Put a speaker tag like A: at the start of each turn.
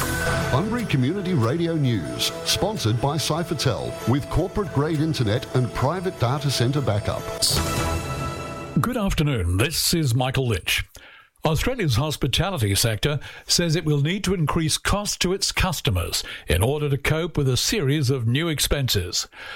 A: Bunbury Community Radio News, sponsored by Cyphertel, with corporate-grade internet and private data centre backup.
B: Good afternoon, this is Michael Lynch. Australia's hospitality sector says it will need to increase costs to its customers in order to cope with a series of new expenses.